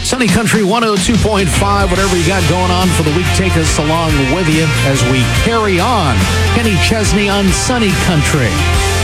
Sunny Country 102.5, whatever you got going on for the week, take us along with you as we carry on. Kenny Chesney on Sunny Country.